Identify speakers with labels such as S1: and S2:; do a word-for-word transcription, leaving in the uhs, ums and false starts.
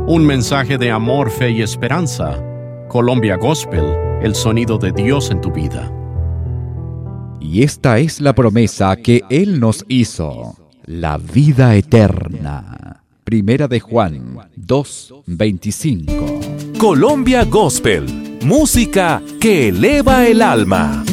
S1: Un mensaje de amor, fe y esperanza. Colombia Gospel, el sonido de Dios en tu vida.
S2: Y esta es la promesa que Él nos hizo, la vida eterna. Primera de Juan dos veinticinco.
S3: Colombia Gospel, música que eleva el alma.